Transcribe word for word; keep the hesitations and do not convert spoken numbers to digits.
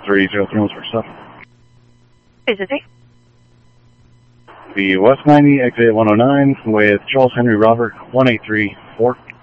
three zero three one four seven. Is it? The West ninety, exit one oh nine, with Charles Henry Robert, one eight three four.